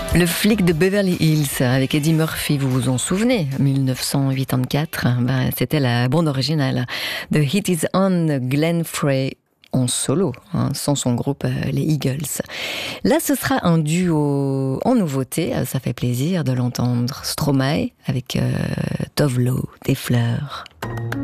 Le flic de Beverly Hills avec Eddie Murphy, vous vous en souvenez, 1984, c'était la bande originale de It Is On, Glenn Frey en solo, sans son groupe les Eagles. Là, ce sera un duo en nouveauté, ça fait plaisir de l'entendre. Stromae avec Tove Lo, des fleurs.